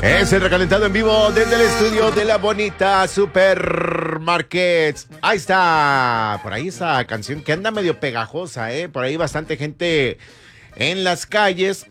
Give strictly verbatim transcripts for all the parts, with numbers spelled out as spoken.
Es el recalentado en vivo desde el estudio de la bonita Supermarkets. Ahí está, por ahí esa canción que anda medio pegajosa, ¿eh? Por ahí bastante gente en las calles.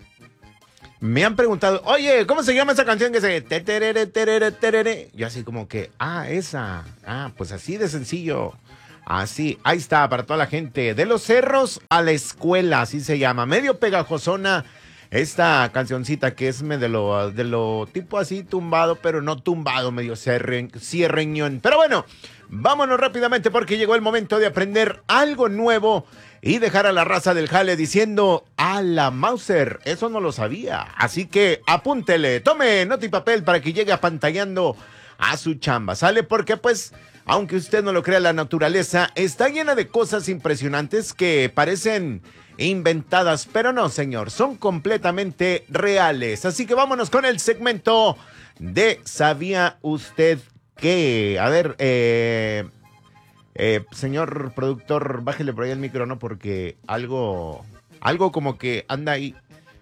Me han preguntado, oye, ¿cómo se llama esa canción que se... Terere, terere, terere? Yo así como que, ah, esa. Ah, pues así de sencillo. Así, ahí está, para toda la gente. De los cerros a la escuela, así se llama. Medio pegajosona. Esta cancioncita que es de lo, de lo tipo así tumbado, pero no tumbado, medio cierreñón. Pero bueno, vámonos rápidamente porque llegó el momento de aprender algo nuevo y dejar a la raza del jale diciendo a la Mauser. Eso no lo sabía. Así que apúntele, tome nota y papel para que llegue apantallando a su chamba. ¿Sale? Porque pues, aunque usted no lo crea, la naturaleza está llena de cosas impresionantes que parecen inventadas, pero no, señor, son completamente reales. Así que vámonos con el segmento de ¿Sabía usted qué? A ver, eh, eh, señor productor, bájele por ahí el micro, ¿no? Porque algo, algo como que anda ahí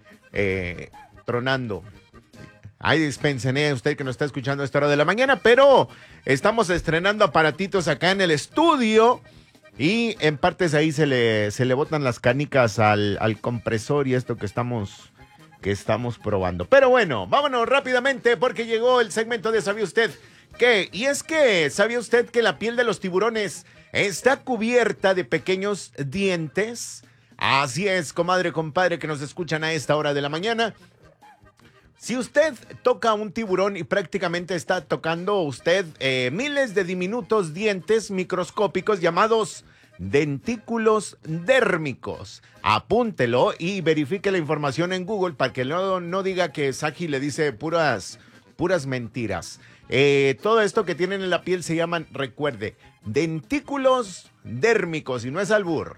eh, tronando. Ay, dispensen, eh, usted que nos está escuchando a esta hora de la mañana, pero estamos estrenando aparatitos acá en el estudio. Y en partes ahí se le, se le botan las canicas al, al compresor y esto que estamos, que estamos probando. Pero bueno, vámonos rápidamente porque llegó el segmento de ¿Sabía usted qué? Y es que, ¿sabía usted que la piel de los tiburones está cubierta de pequeños dientes? Así es, comadre, compadre, que nos escuchan a esta hora de la mañana. Si usted toca a un tiburón y prácticamente está tocando usted eh, miles de diminutos dientes microscópicos llamados dentículos dérmicos. Apúntelo y verifique la información en Google para que no, no diga que Saki le dice puras, puras mentiras. Eh, todo esto que tienen en la piel se llaman, recuerde, dentículos dérmicos y no es albur.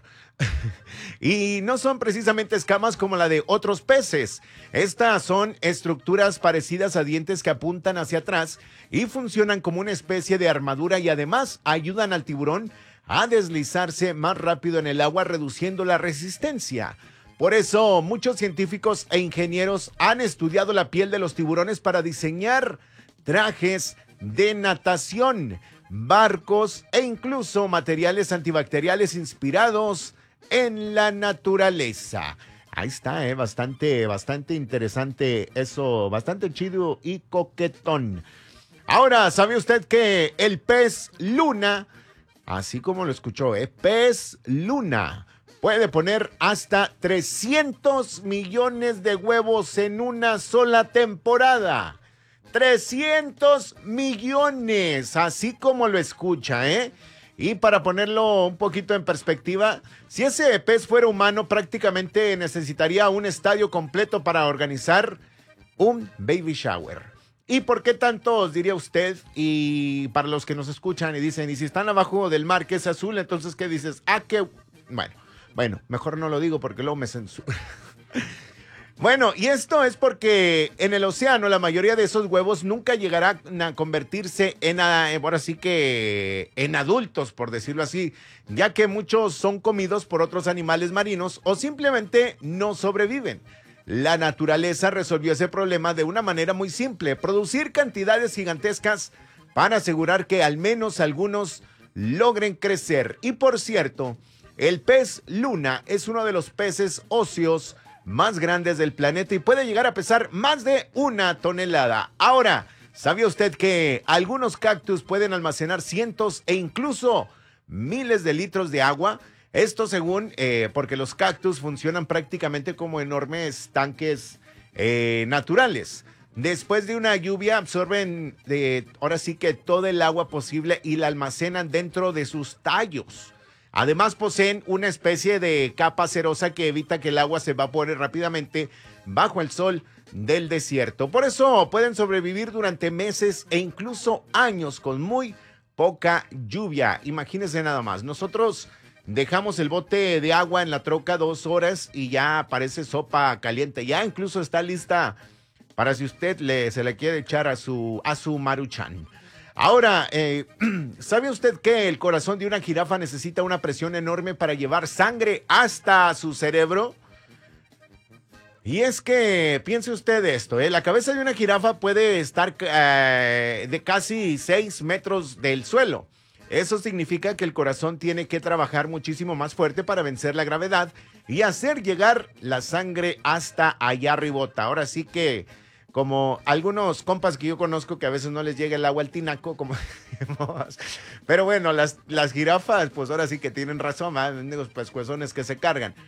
Y no son precisamente escamas como la de otros peces. Estas son estructuras parecidas a dientes que apuntan hacia atrás y funcionan como una especie de armadura y además ayudan al tiburón a deslizarse más rápido en el agua, reduciendo la resistencia. Por eso, muchos científicos e ingenieros han estudiado la piel de los tiburones para diseñar trajes de natación, barcos e incluso materiales antibacteriales inspirados en la naturaleza. Ahí está, eh, bastante, bastante interesante eso, bastante chido y coquetón. Ahora, ¿sabe usted que el pez luna, así como lo escuchó, eh, pez luna, puede poner hasta trescientos millones de huevos en una sola temporada? trescientos millones, así como lo escucha, ¿eh? Y para ponerlo un poquito en perspectiva, si ese pez fuera humano, prácticamente necesitaría un estadio completo para organizar un baby shower. ¿Y por qué tantos, diría usted? Y para los que nos escuchan y dicen, y si están abajo del mar que es azul, entonces ¿qué dices? Ah, que... Bueno, bueno, mejor no lo digo porque luego me censuro. Bueno, y esto es porque en el océano la mayoría de esos huevos nunca llegarán a convertirse en, ahora sí que, en adultos, por decirlo así, ya que muchos son comidos por otros animales marinos o simplemente no sobreviven. La naturaleza resolvió ese problema de una manera muy simple: producir cantidades gigantescas para asegurar que al menos algunos logren crecer. Y por cierto, el pez luna es uno de los peces óseos más grandes del planeta y puede llegar a pesar más de una tonelada. Ahora, ¿sabía usted que algunos cactus pueden almacenar cientos e incluso miles de litros de agua? Esto según, eh, porque los cactus funcionan prácticamente como enormes tanques eh, naturales. Después de una lluvia absorben, de, ahora sí que todo el agua posible y la almacenan dentro de sus tallos. Además poseen una especie de capa cerosa que evita que el agua se evapore rápidamente bajo el sol del desierto. Por eso pueden sobrevivir durante meses e incluso años con muy poca lluvia. Imagínense nada más. Nosotros dejamos el bote de agua en la troca dos horas y ya aparece sopa caliente. Ya incluso está lista para si usted le, se le quiere echar a su, a su maruchan. Ahora, eh, ¿sabe usted que el corazón de una jirafa necesita una presión enorme para llevar sangre hasta su cerebro? Y es que, piense usted esto, ¿eh? La cabeza de una jirafa puede estar eh, de casi seis metros del suelo. Eso significa que el corazón tiene que trabajar muchísimo más fuerte para vencer la gravedad y hacer llegar la sangre hasta allá arribota. Ahora sí que, como algunos compas que yo conozco que a veces no les llega el agua al tinaco, como decimos. Pero bueno, las, las jirafas, pues ahora sí que tienen razón, ¿verdad? Los pescuezones que se cargan.